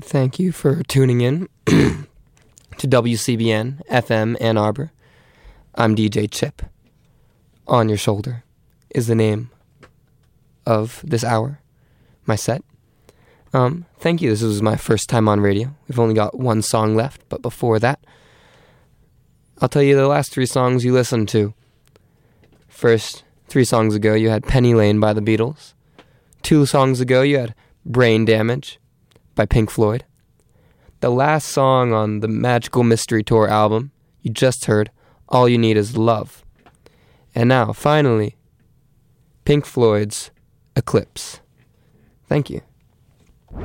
Thank you for tuning in to WCBN FM Ann Arbor. I'm DJ Chip. On Your Shoulder is the name of this hour, my set. Thank you. This was my first time on radio. We've only got one song left, but before that, I'll tell you the last three songs you listened to. First, 3 songs ago, you had Penny Lane by the Beatles. 2 songs ago, you had Brain Damage by Pink Floyd. The last song on the Magical Mystery Tour album, you just heard All You Need Is Love. And now, finally, Pink Floyd's Eclipse. Thank you.